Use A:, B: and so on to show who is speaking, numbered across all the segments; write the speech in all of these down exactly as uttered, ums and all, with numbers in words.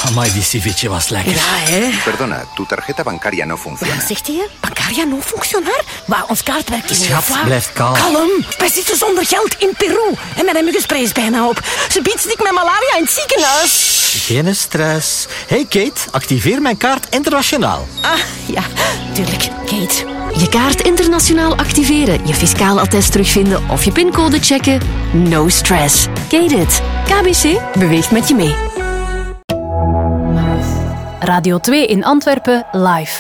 A: Amai, die ceviche was lekker.
B: Ja, hè?
C: Perdona, tu tarjeta bancaria no funciona.
B: Wat zegt hij? Bancaria non functionar? Maar ons kaart werkt niet.
A: Schat, blijf kalm.
B: Kalm. Wij zitten zonder geld in Peru. En mijn muggenspray is bijna op. Ze biedt stik met malaria in het ziekenhuis.
A: Geen stress. Hey Kate, activeer mijn kaart internationaal.
B: Ah, ja, tuurlijk. Kate.
D: Je kaart internationaal activeren, je fiscaal attest terugvinden of je pincode checken. No stress. Kate it. K B C beweegt met je mee.
E: Radio twee in Antwerpen live.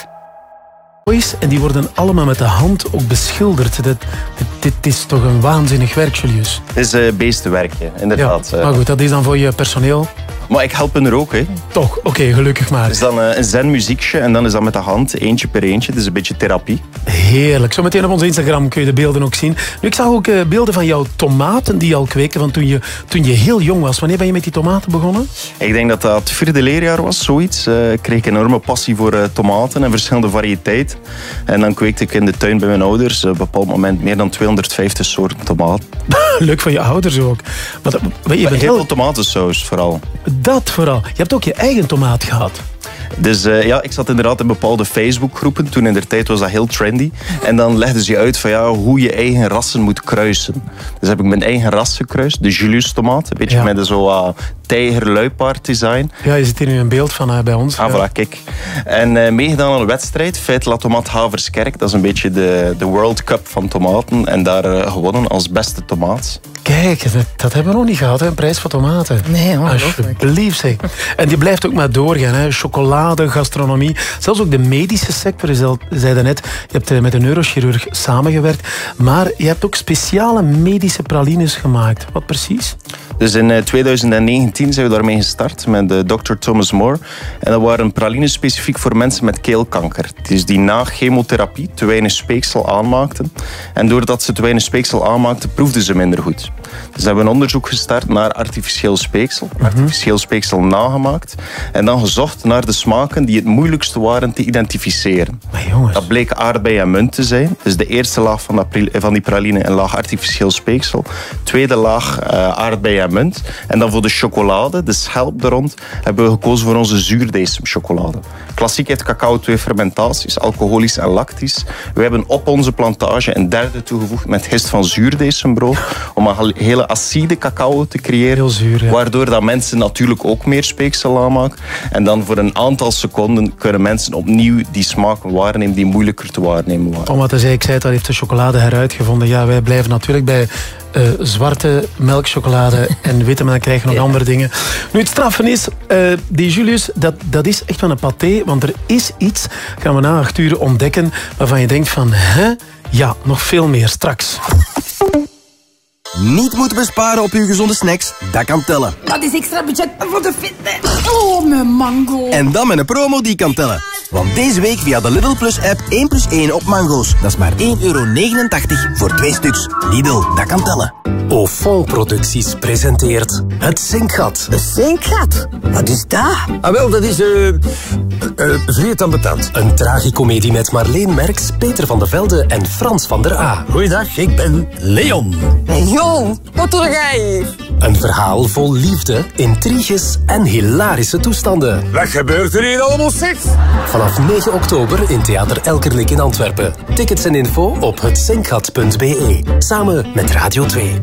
F: En die worden allemaal met de hand ook beschilderd. Dit, dit, dit is toch een waanzinnig werk, Julius?
G: Het is uh, beestenwerk, inderdaad.
F: Ja, maar goed, dat is dan voor je personeel.
G: Maar ik help hen er ook, hè.
F: Toch, oké, okay, gelukkig maar.
G: Het is dan uh, een zen-muziekje en dan is dat met de hand, eentje per eentje. Het is een beetje therapie.
F: Heerlijk. Zometeen op onze Instagram kun je de beelden ook zien. Nu, ik zag ook uh, beelden van jouw tomaten die je al kweken van toen je, toen je heel jong was. Wanneer ben je met die tomaten begonnen?
G: Ik denk dat dat het vierde leerjaar was, zoiets. Uh, ik kreeg een enorme passie voor uh, tomaten en verschillende variëteiten. En dan kweekte ik in de tuin bij mijn ouders op een bepaald moment meer dan tweehonderdvijftig soorten tomaten.
F: Leuk van je ouders ook. Maar, dat, maar je
G: maar
F: bent
G: heel
F: heel
G: veel tomatensaus vooral.
F: Dat vooral. Je hebt ook je eigen tomaat gehad.
G: Dus uh, ja, ik zat inderdaad in bepaalde Facebookgroepen. Toen in der tijd was dat heel trendy. En dan legden ze je uit van, ja, hoe je eigen rassen moet kruisen. Dus heb ik mijn eigen ras gekruist. De Julius tomaat. Een beetje ja. met een zo uh, tijger-luipaard design.
F: Ja, je ziet hier nu een beeld van uh, bij ons.
G: Ah,
F: ja.
G: voilà, kijk. En uh, meegedaan aan een wedstrijd. Feit La Tomaat Haverskerk. Dat is een beetje de, de World Cup van tomaten. En daar uh, gewonnen als beste tomaat.
F: Kijk, dat, dat hebben we nog niet gehad, hè? Een prijs voor tomaten.
B: Nee, ongelooflijk.
F: Alsjeblieft, zeg. En die blijft ook maar doorgaan, hè? Chocolade, gastronomie. Zelfs ook de medische sector. Je zei daarnet, je hebt met een neurochirurg samengewerkt. Maar je hebt ook speciale medische pralines gemaakt. Wat precies?
G: Dus in twintig negentien zijn we daarmee gestart met de dokter Thomas More. En dat waren pralines specifiek voor mensen met keelkanker. Dus die na chemotherapie te weinig speeksel aanmaakten. En doordat ze te weinig speeksel aanmaakten, proefden ze minder goed. Dus we hebben een onderzoek gestart naar artificieel speeksel. Mm-hmm. Artificieel speeksel nagemaakt. En dan gezocht naar de smaken die het moeilijkste waren te identificeren.
F: Maar jongens.
G: Dat bleek aardbei en munt te zijn. Dus de eerste laag van, dat, van die praline een laag artificieel speeksel. Tweede laag uh, aardbei en munt. En dan voor de chocolade, de schelp er rond, hebben we gekozen voor onze zuurdesem-chocolade. Klassiek heeft cacao twee fermentaties, alcoholisch en lactisch. We hebben op onze plantage een derde toegevoegd met gist van zuurdesembrood, om een hele acide cacao te creëren.
F: Heel zuur, ja.
G: Waardoor dat mensen natuurlijk ook meer speeksel aanmaken. En dan voor een aantal seconden kunnen mensen opnieuw die smaken waarnemen die moeilijker te waarnemen waren.
F: Omdat hij zei, ik zei het al, heeft de chocolade heruitgevonden. Ja, wij blijven natuurlijk bij uh, zwarte melkchocolade en witte, maar dan krijg je nog ja. andere dingen. Nu, het straffen is, uh, die Julius, dat, dat is echt wel een paté, want er is iets, gaan we na acht uur ontdekken, waarvan je denkt van, hè? Ja, nog veel meer straks.
H: Niet moeten besparen op uw gezonde snacks, dat kan tellen.
B: Dat is extra budget voor de fitness. Oh, mijn mango.
H: En dan met een promo die kan tellen. Want deze week via de Lidl Plus app één plus één op mango's. Dat is maar één euro negenentachtig voor twee stuks. Lidl, dat kan tellen.
I: Ofon Producties presenteert Het Zinkgat.
B: Het Zinkgat? Wat is dat?
I: Ah, wel, dat is uh, uh, vreed ambetant. Een tragicomedie met Marleen Merks, Peter van de Velde en Frans van der A.
J: Goeiedag, ik ben Leon.
B: Leon, wat doe jij hier?
I: Een verhaal vol liefde, intriges en hilarische toestanden.
J: Wat gebeurt er hier allemaal, zeg?
I: Vanaf negen oktober in Theater Elkerlijk in Antwerpen. Tickets en info op het zinkgat punt b e. Samen met Radio twee.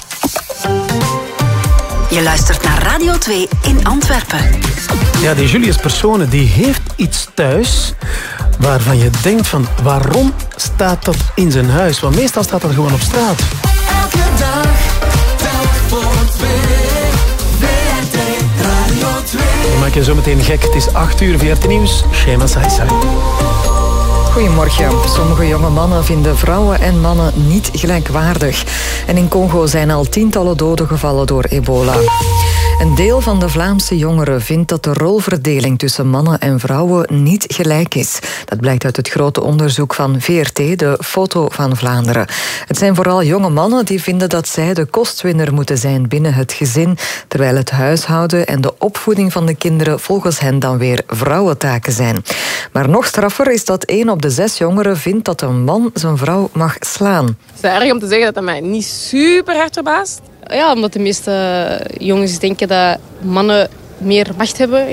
D: Je luistert naar Radio twee in Antwerpen.
F: Ja, die Julius Persone, die heeft iets thuis waarvan je denkt van, waarom staat dat in zijn huis? Want meestal staat dat gewoon op straat.
K: Elke dag, telk voor twee. V R T Radio twee.
F: Je maakt je zo meteen gek. Het is acht uur, V R T Nieuws. Shema Saisai.
L: Goedemorgen. Sommige jonge mannen vinden vrouwen en mannen niet gelijkwaardig. En in Congo zijn al tientallen doden gevallen door ebola. Een deel van de Vlaamse jongeren vindt dat de rolverdeling tussen mannen en vrouwen niet gelijk is. Dat blijkt uit het grote onderzoek van V R T, de Foto van Vlaanderen. Het zijn vooral jonge mannen die vinden dat zij de kostwinner moeten zijn binnen het gezin, terwijl het huishouden en de opvoeding van de kinderen volgens hen dan weer vrouwentaken zijn. Maar nog straffer is dat één op de zes jongeren vindt dat een man zijn vrouw mag slaan.
M: Het is erg om te zeggen dat dat mij niet super hard verbaast. Ja, omdat de meeste jongens denken dat mannen meer macht hebben